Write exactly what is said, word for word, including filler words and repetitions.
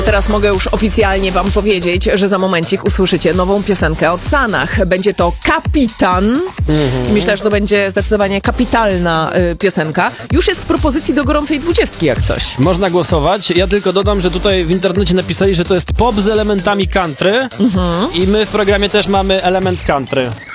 Teraz mogę już oficjalnie wam powiedzieć, że za momencik usłyszycie nową piosenkę od Sanach. Będzie to Kapitan. Mhm. Myślę, że to będzie zdecydowanie kapitalna y, piosenka. Już jest w propozycji do gorącej dwudziestki, jak coś. Można głosować. Ja tylko dodam, że tutaj w internecie napisali, że to jest pop z elementami country. Mhm. I my w programie też mamy element country.